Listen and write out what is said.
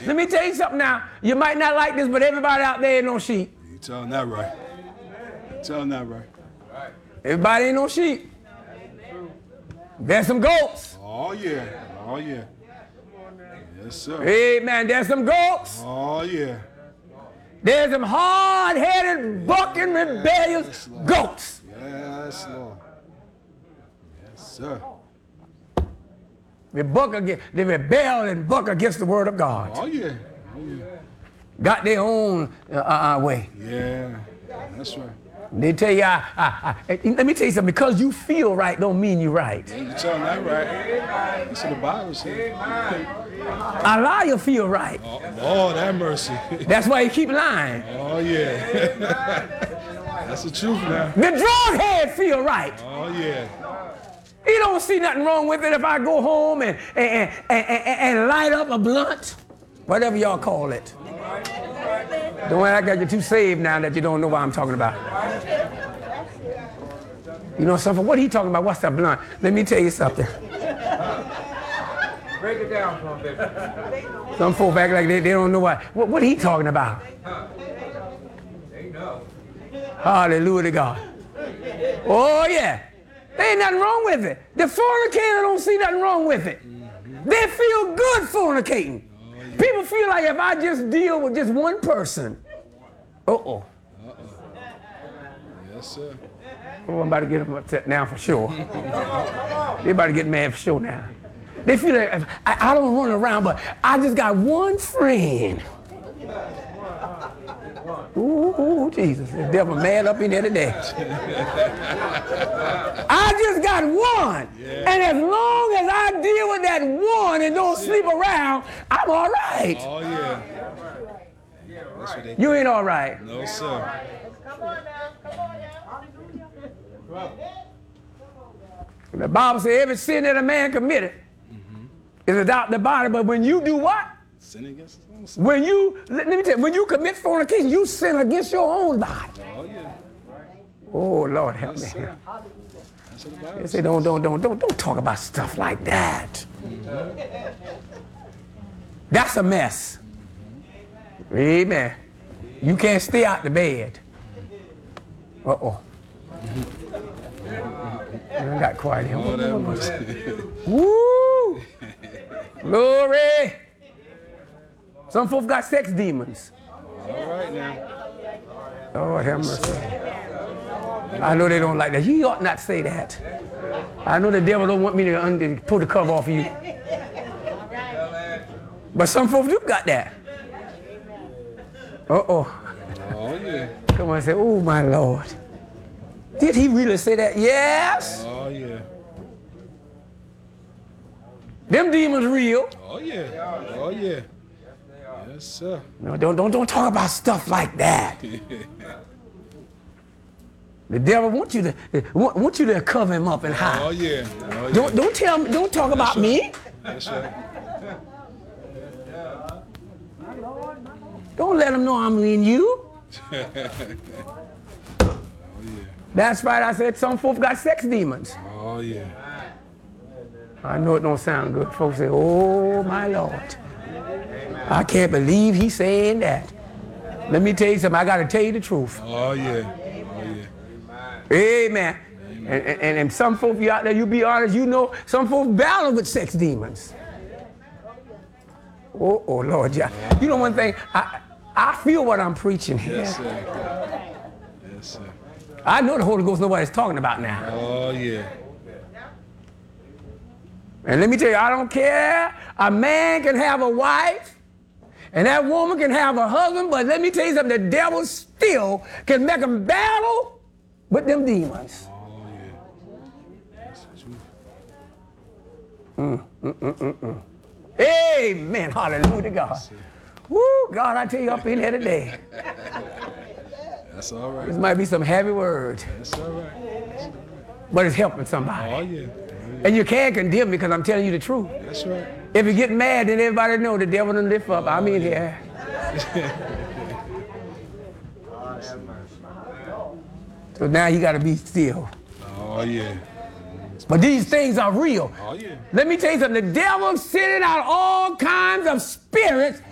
Let me tell you something now. You might not like this, but everybody out there ain't no sheep. You telling that right. Telling that right. Everybody ain't no sheep. There's some goats. Oh, yeah. Oh, yeah. Yes, sir. Amen. There's some goats. Oh, yeah. There's some hard-headed, bucking, rebellious goats. Yes, Lord. Yes, sir. They rebel and buck against the word of God. Oh, yeah. Oh, yeah. Got their own way. Yeah. That's right. They tell you, let me tell you something, because you feel right don't mean you're right. Yeah, you telling that right. That's what the Bible says. A liar feel right. Oh, Lord have mercy. That's why he keep lying. Oh, yeah. That's the truth now. The drug head feel right. Oh, yeah. He don't see nothing wrong with it if I go home and light up a blunt, whatever y'all call it. Don't act like you're too saved now that you don't know what I'm talking about. You know something? What are he talking about? What's that blunt? Let me tell you something. Break it down for a bit. Some folk act like they don't know what he talking about. They know. Hallelujah to God. Oh, yeah. There ain't nothing wrong with it. The fornicator don't see nothing wrong with it. They feel good fornicating. People feel like if I just deal with just one person. Uh-oh. Yes, sir. Oh, I'm about to get them upset now for sure. They about to get mad for sure now. They feel like if I don't run around, but I just got one friend. Ooh, Jesus. The devil mad up in there today. I just got one. Yeah. And as long as I deal with that one and don't sleep around, I'm all right. Oh, yeah. That's what they You ain't all right. No, sir. Come on now. Come on now. The Bible says every sin that a man committed is without the body, but when you do what? Sin against his own sin. When you, let me tell you, when you commit fornication, you sin against your own body. Oh, yeah. Oh, Lord, help me. Yes, sir. That's what the Bible They say, don't talk about stuff like that. That's a mess. Amen. You can't stay out the bed. Uh-oh. I got quiet here. Lord have mercy. Woo! Glory! Some folks got sex demons. All right now. Oh, have mercy. I know they don't like that. You ought not say that. I know the devil don't want me to pull the cover off of you. But some folks do got that. Uh-oh. Oh, yeah. Come on and say, oh, my Lord. Did he really say that? Yes. Oh, yeah. Them demons real. Oh, yeah. Oh, yeah. Yes, sir. No, don't talk about stuff like that. The devil wants you to cover him up and hide. Oh, yeah. Oh, yeah. Don't talk about me. That's right. Don't let him know I'm in you. Oh, yeah. That's right. I said some folks got sex demons. Oh, yeah. I know it don't sound good. Folks say, oh, my Lord. I can't believe he's saying that. Let me tell you something. I got to tell you the truth. Oh, yeah. Oh, yeah. Amen. And some folks you out there, you be honest, you know, some folks battle with sex demons. Oh, Lord, yeah. You know one thing, I feel what I'm preaching here. Yes, sir. Yes, sir. I know the Holy Ghost nobody's talking about now. Oh, yeah. And let me tell you, I don't care. A man can have a wife, and that woman can have a husband, but let me tell you something, the devil still can make them battle with them demons. Oh, yeah. That's the truth. Amen. Hallelujah to God. Woo, God, I tell you up in here today. That's all right. This might be some heavy words, That's all right. but it's helping somebody. Oh, yeah. And you can't condemn me because I'm telling you the truth. That's right. If you get mad, then everybody know the devil done lift up. I'm in here. So now you got to be still. Oh, yeah. But these things are real. Oh, yeah. Let me tell you something. The devil's sending out all kinds of spirits